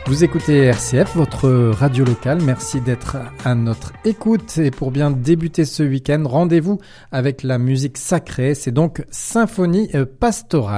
Vous écoutez RCF, votre radio locale. Merci d'être à notre écoute. Et pour bien débuter ce week-end, rendez-vous avec la musique sacrée. C'est donc Symphonie pastorale.